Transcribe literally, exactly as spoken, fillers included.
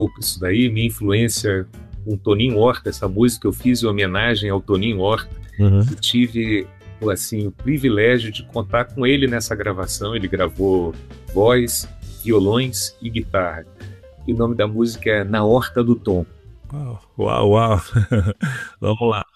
isso daí, minha influência com Toninho Horta, essa música eu fiz em homenagem ao Toninho Horta, Uhum. e tive assim, o privilégio de contar com ele nessa gravação. Ele gravou voz, violões e guitarra. E o nome da música é Na Horta do Tom. Uau, uau, uau. Vamos lá.